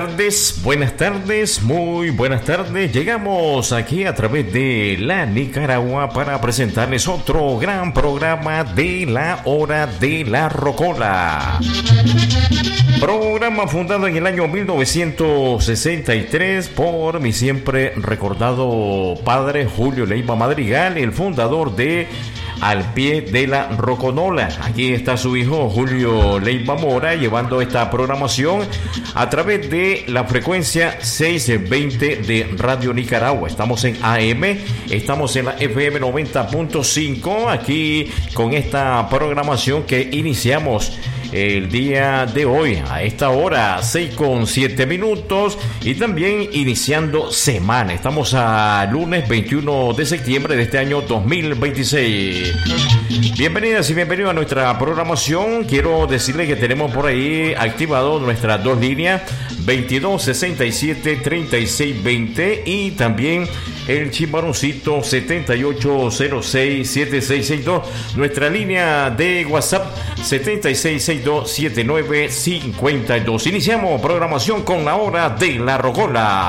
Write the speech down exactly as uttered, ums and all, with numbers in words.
Tardes, buenas tardes, muy buenas tardes. Llegamos aquí a través de la Nicaragua para presentarles otro gran programa de la Hora de la Rocola. Programa fundado en el año mil novecientos sesenta y tres por mi siempre recordado padre Julio Leiva Madrigal, el fundador de Al Pie de la Roconola. Aquí está su hijo Julio Leiva Mora llevando esta programación a través de la frecuencia seiscientos veinte de Radio Nicaragua. Estamos en A M, estamos en la F M noventa punto cinco, aquí con esta programación que iniciamos el día de hoy a esta hora, seis con siete minutos, y también iniciando semana. Estamos a lunes veintiuno de septiembre de este año dos mil veintiséis. Bienvenidas y bienvenidos a nuestra programación. Quiero decirles que tenemos por ahí activado nuestras dos líneas, veintidós sesenta y siete treinta y seis veinte, y también el chimbaroncito setenta y ocho cero seis siete seis seis dos, nuestra línea de WhatsApp setenta y seis sesenta y dos setenta y nueve cincuenta y dos. Iniciamos programación con la Hora de la Rocola.